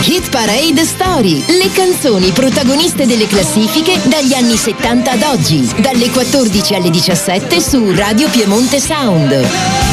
Hit Parade Story, le canzoni protagoniste delle classifiche dagli anni 70 ad oggi, dalle 14 alle 17 su Radio Piemonte Sound.